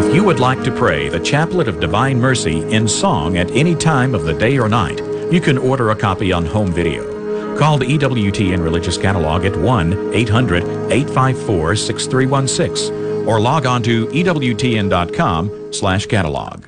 If you would like to pray the Chaplet of Divine Mercy in song at any time of the day or night, you can order a copy on home video. Call the EWTN Religious Catalog at 1-800-854-6316 or log on to EWTN.com/catalog.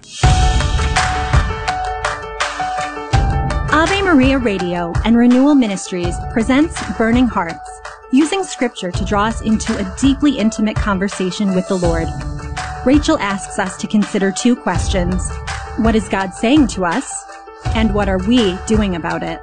Ave Maria Radio and Renewal Ministries presents Burning Hearts, using Scripture to draw us into a deeply intimate conversation with the Lord. Rachel asks us to consider two questions. What is God saying to us? And what are we doing about it?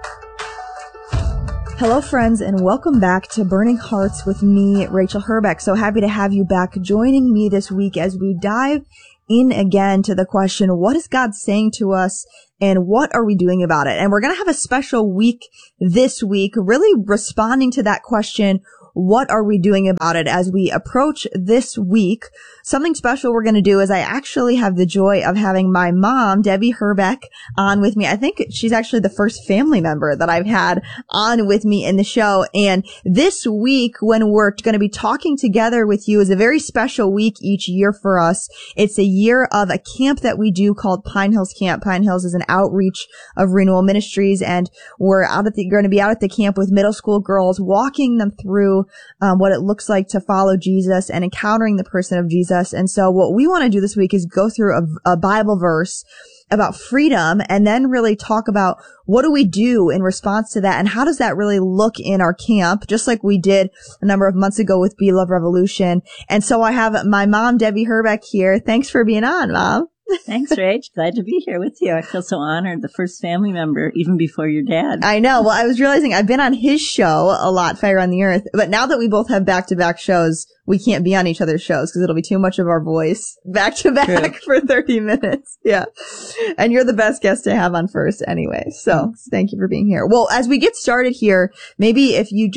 Hello, friends, and welcome back to Burning Hearts with me, Rachel Herbeck. So happy to have you back joining me this week as we dive in again to the question, what is God saying to us and what are we doing about it? And we're going to have a special week this week, really responding to that question, what are we doing about it? As we approach this week, something special we're going to do is I actually have the joy of having my mom, Debbie Herbeck, on with me. I think she's actually the first family member that I've had on with me in the show. And this week, when we're going to be talking together with you, is a very special week each year for us. It's a year of a camp that we do called Pine Hills Camp. Pine Hills is an outreach of Renewal Ministries, and we're going to be out at the camp with middle school girls, walking them through what it looks like to follow Jesus and encountering the person of Jesus. And so what we want to do this week is go through a Bible verse about freedom and then really talk about what do we do in response to that and how does that really look in our camp, just like we did a number of months ago with Be Love Revolution. And so I have my mom, Debbie Herbeck, here. Thanks for being on, Mom. Thanks, Rach. Glad to be here with you. I feel so honored. The first family member, even before your dad. I know. Well, I was realizing I've been on his show a lot, Fire on the Earth. But now that we both have back-to-back shows, we can't be on each other's shows because it'll be too much of our voice back-to-back for 30 minutes. Yeah. And you're the best guest to have on first anyway. So thank you for being here. Well, as we get started here, maybe if you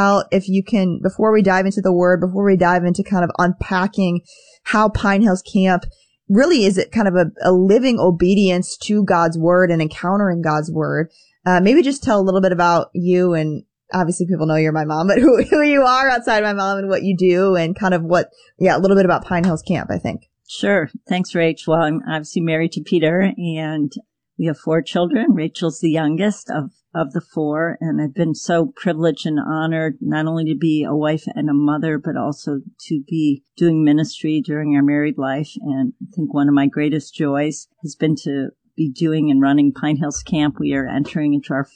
can, before we dive into the word, before we dive into kind of unpacking how Pine Hills Camp really is it kind of a living obedience to God's word and encountering God's word. Maybe just tell a little bit about you, and obviously people know you're my mom, but who you are outside my mom and what you do and kind of a little bit about Pine Hills Camp, I think. Sure. Thanks, Rach. Well, I'm obviously married to Peter and we have 4 children. Rachel's the youngest of the 4. And I've been so privileged and honored not only to be a wife and a mother, but also to be doing ministry during our married life. And I think one of my greatest joys has been to be doing and running Pine Hills Camp. We are entering into our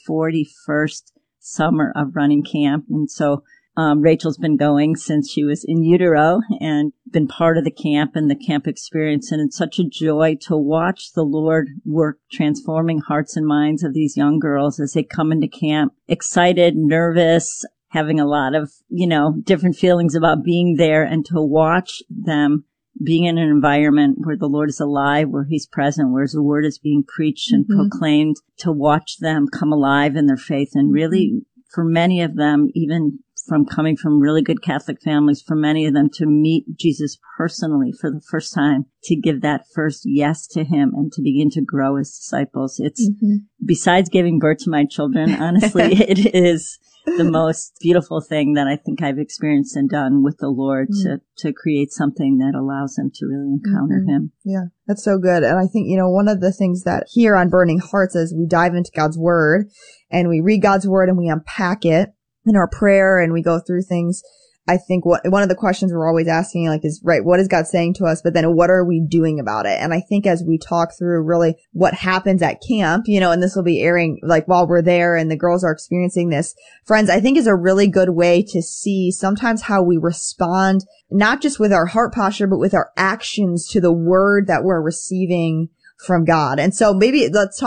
41st summer of running camp. And so Rachel's been going since she was in utero and been part of the camp and the camp experience. And it's such a joy to watch the Lord work transforming hearts and minds of these young girls as they come into camp, excited, nervous, having a lot of, different feelings about being there, and to watch them being in an environment where the Lord is alive, where he's present, where his word is being preached and proclaimed, to watch them come alive in their faith. And really, for many of them, even coming from really good Catholic families, for many of them to meet Jesus personally for the first time, to give that first yes to him and to begin to grow as disciples. It's, besides giving birth to my children, honestly, it is the most beautiful thing that I think I've experienced and done with the Lord to create something that allows them to really encounter him. Yeah, that's so good. And I think, one of the things that here on Burning Hearts, as we dive into God's word and we read God's word and we unpack it in our prayer and we go through things, I think one of the questions we're always asking is, right, what is God saying to us? But then what are we doing about it? And I think as we talk through really what happens at camp, and this will be airing while we're there and the girls are experiencing this, friends, I think is a really good way to see sometimes how we respond, not just with our heart posture, but with our actions to the word that we're receiving from God. And so maybe let's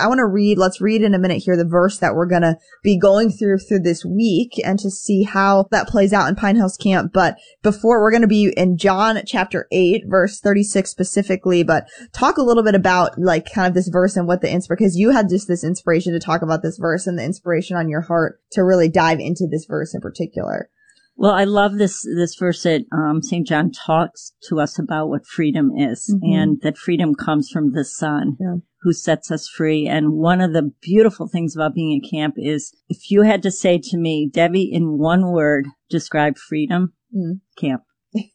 read in a minute here the verse that we're going to be going through this week and to see how that plays out in Pine Hills Camp. But before, we're going to be in John chapter 8, verse 36 specifically, but talk a little bit about kind of this verse and what because you had just this inspiration to talk about this verse and the inspiration on your heart to really dive into this verse in particular. Well, I love this verse that St. John talks to us about what freedom is, and that freedom comes from the Son who sets us free. And one of the beautiful things about being at camp is, if you had to say to me, Debbie, in one word, describe freedom, camp.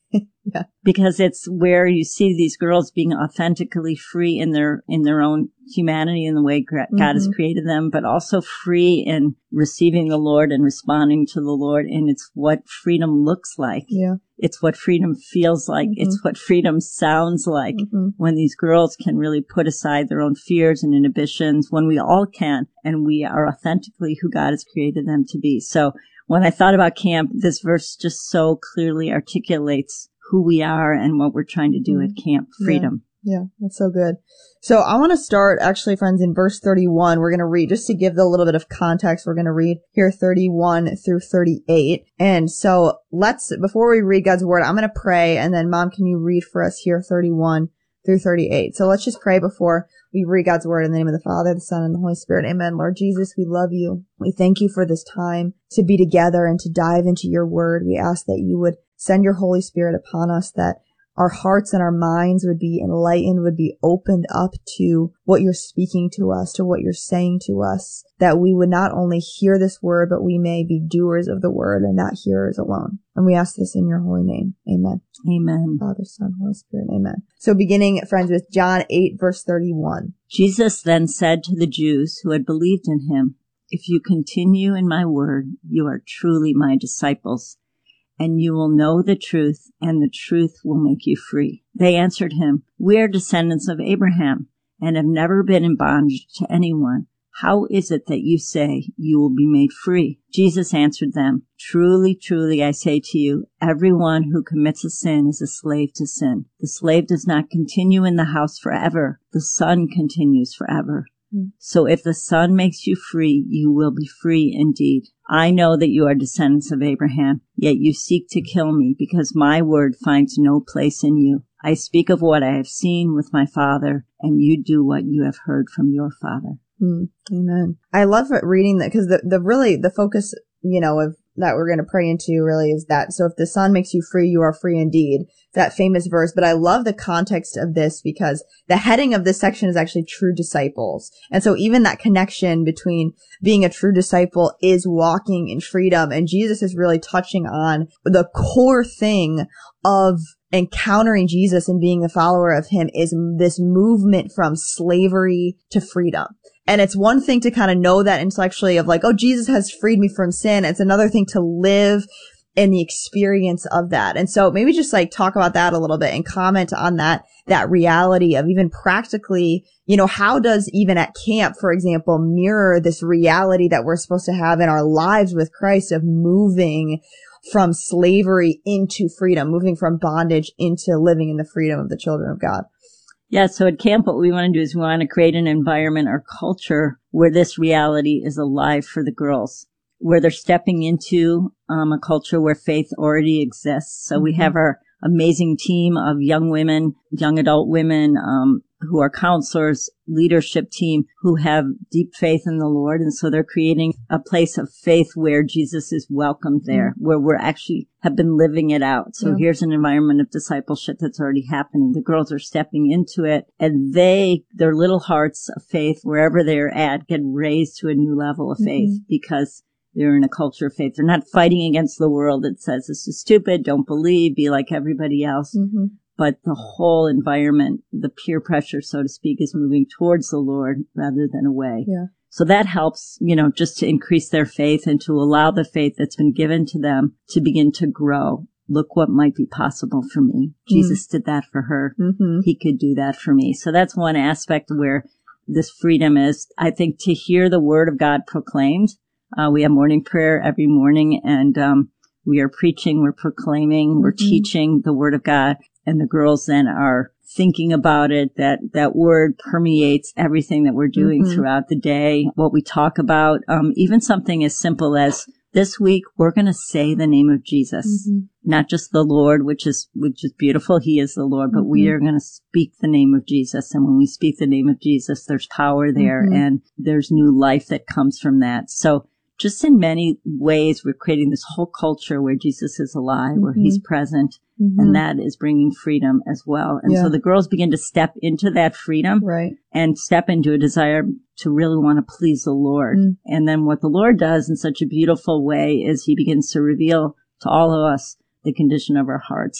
Yeah. Because it's where you see these girls being authentically free in their own humanity and the way God has created them, but also free in receiving the Lord and responding to the Lord. And it's what freedom looks like. Yeah. It's what freedom feels like. It's what freedom sounds like when these girls can really put aside their own fears and inhibitions, when we all can, and we are authentically who God has created them to be. So when I thought about camp, this verse just so clearly articulates who we are and what we're trying to do at camp. Freedom. Yeah, that's so good. So I want to start, actually, friends, in verse 31. We're going to read, just to give the little bit of context, we're going to read here 31 through 38. And so before we read God's word, I'm going to pray, and then Mom, can you read for us here 31 through 38? So let's just pray before we read God's word in the name of the Father, the Son, and the Holy Spirit. Amen. Lord Jesus, we love you. We thank you for this time to be together and to dive into your word. We ask that you would send your Holy Spirit upon us, that our hearts and our minds would be enlightened, would be opened up to what you're speaking to us, to what you're saying to us, that we would not only hear this word, but we may be doers of the word and not hearers alone. And we ask this in your holy name. Amen. Amen. Father, Son, Holy Spirit. Amen. So beginning, friends, with John 8, verse 31. Jesus then said to the Jews who had believed in him, "If you continue in my word, you are truly my disciples, and you will know the truth, and the truth will make you free." They answered him, "We are descendants of Abraham, and have never been in bondage to anyone. How is it that you say you will be made free?" Jesus answered them, "Truly, truly, I say to you, everyone who commits a sin is a slave to sin. The slave does not continue in the house forever. The Son continues forever. So if the Son makes you free, you will be free indeed. I know that you are descendants of Abraham, yet you seek to kill me because my word finds no place in you. I speak of what I have seen with my Father, and you do what you have heard from your father." Amen. I love reading that, because the focus, of that we're going to pray into really is that. So if the Son makes you free, you are free indeed. That famous verse. But I love the context of this, because the heading of this section is actually true disciples. And so even that connection between being a true disciple is walking in freedom. And Jesus is really touching on the core thing of encountering Jesus and being a follower of him, is this movement from slavery to freedom. And it's one thing to kind of know that intellectually of like, oh, Jesus has freed me from sin. It's another thing to live in the experience of that. And so maybe just like talk about that a little bit and comment on that reality of even practically, how does even at camp, for example, mirror this reality that we're supposed to have in our lives with Christ of moving from slavery into freedom, moving from bondage into living in the freedom of the children of God. Yeah, so at camp, what we want to do is we want to create an environment or culture where this reality is alive for the girls, where they're stepping into a culture where faith already exists. So we have our amazing team of young women, young adult women, who are counselors, leadership team who have deep faith in the Lord. And so they're creating a place of faith where Jesus is welcomed there, where we're actually have been living it out. So here's an environment of discipleship that's already happening. The girls are stepping into it, and their little hearts of faith, wherever they're at, get raised to a new level of faith because they're in a culture of faith. They're not fighting against the world that says this is stupid, don't believe, be like everybody else. But the whole environment, the peer pressure, so to speak, is moving towards the Lord rather than away. Yeah. So that helps, just to increase their faith and to allow the faith that's been given to them to begin to grow. Look what might be possible for me. Jesus did that for her. He could do that for me. So that's one aspect where this freedom is, I think, to hear the word of God proclaimed. We have morning prayer every morning, and we are preaching, we're proclaiming, we're teaching the word of God. And the girls then are thinking about it, that word permeates everything that we're doing throughout the day, what we talk about, even something as simple as this week, we're going to say the name of Jesus, not just the Lord, which is beautiful. He is the Lord, but we are going to speak the name of Jesus. And when we speak the name of Jesus, there's power there and there's new life that comes from that. So just in many ways, we're creating this whole culture where Jesus is alive, where he's present, and that is bringing freedom as well. And so the girls begin to step into that freedom and step into a desire to really want to please the Lord. And then what the Lord does in such a beautiful way is he begins to reveal to all of us the condition of our hearts.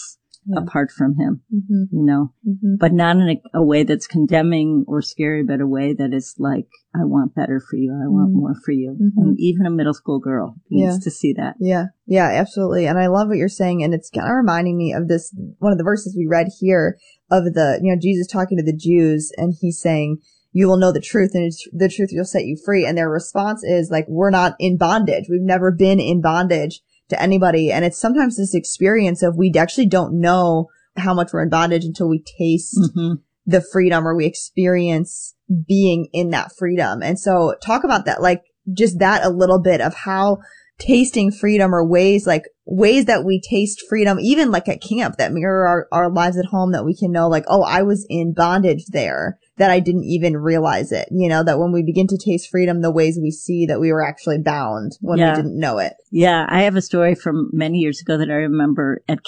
apart from him, Mhm. you know, Mhm. but not in a way that's condemning or scary, but a way that is like, I want better for you. I want more for you. Mhm. And even a middle school girl needs Yeah. to see that. Yeah. Yeah, absolutely. And I love what you're saying. And it's kind of reminding me of this, one of the verses we read here of the, Jesus talking to the Jews, and he's saying, you will know the truth, and the truth will set you free. And their response is like, we're not in bondage. We've never been in bondage to anybody. And it's sometimes this experience of we actually don't know how much we're in bondage until we taste the freedom, or we experience being in that freedom. And so talk about that, like just that a little bit of how tasting freedom, or ways that we taste freedom, even like at camp, that mirror our lives at home, that we can know like, oh, I was in bondage there, that I didn't even realize it. That when we begin to taste freedom, the ways we see that we were actually bound when we didn't know it. Yeah. I have a story from many years ago that I remember at